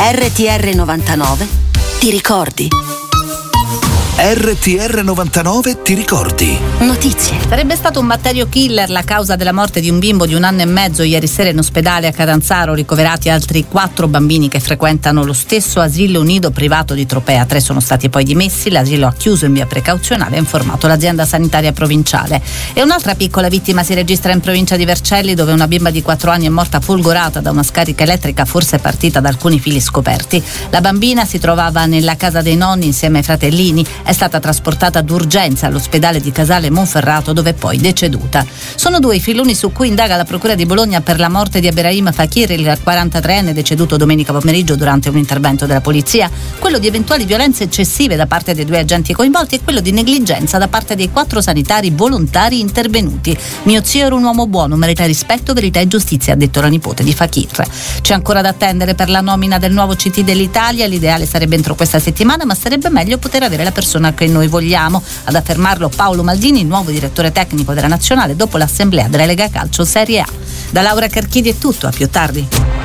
RTR 99 ti ricordi? RTR 99 ti ricordi? Notizie. Sarebbe stato un batterio killer la causa della morte di un bimbo di 1 anno e mezzo ieri sera in ospedale a Catanzaro. Ricoverati altri 4 bambini che frequentano lo stesso asilo nido privato di Tropea. 3 sono stati poi dimessi, l'asilo ha chiuso in via precauzionale, ha informato l'azienda sanitaria provinciale. E un'altra piccola vittima si registra in provincia di Vercelli, dove una bimba di 4 anni è morta folgorata da una scarica elettrica forse partita da alcuni fili scoperti. La bambina si trovava nella casa dei nonni insieme ai fratellini. È stata trasportata d'urgenza all'ospedale di Casale Monferrato, dove è poi deceduta. Sono 2 i filoni su cui indaga la Procura di Bologna per la morte di Abderrahim Fakir, il 43enne deceduto domenica pomeriggio durante un intervento della polizia, quello di eventuali violenze eccessive da parte dei 2 agenti coinvolti e quello di negligenza da parte dei 4 sanitari volontari intervenuti. Mio zio era un uomo buono, merita rispetto, verità e giustizia, ha detto la nipote di Fakir. C'è ancora da attendere per la nomina del nuovo CT dell'Italia, l'ideale sarebbe entro questa settimana, ma sarebbe meglio poter avere la persona che noi vogliamo, ad affermarlo Paolo Maldini, il nuovo direttore tecnico della Nazionale dopo l'assemblea della Lega Calcio Serie A. Da Laura Carchidi è tutto, a più tardi.